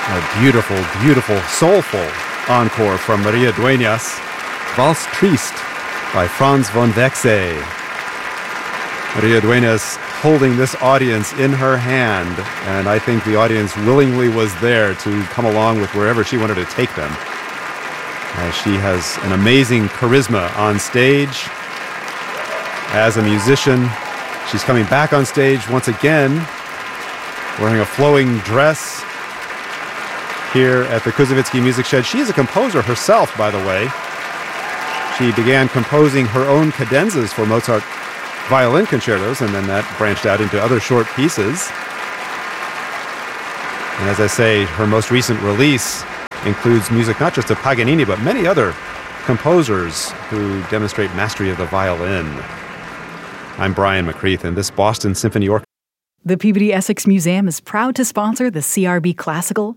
A beautiful, beautiful, soulful encore from Maria Dueñas. Valse Triste by Franz von Wechsee. Maria Dueñas holding this audience in her hand, and I think the audience willingly was there to come along with wherever she wanted to take them. She has an amazing charisma on stage. As a musician, she's coming back on stage once again, wearing a flowing dress here at the Kuzovitsky Music Shed. She is a composer herself, by the way. She began composing her own cadenzas for Mozart violin concertos, and then that branched out into other short pieces. And as I say, her most recent release includes music not just of Paganini, but many other composers who demonstrate mastery of the violin. I'm Brian McCreath, and this Boston Symphony Orchestra. The Peabody Essex Museum is proud to sponsor the CRB Classical,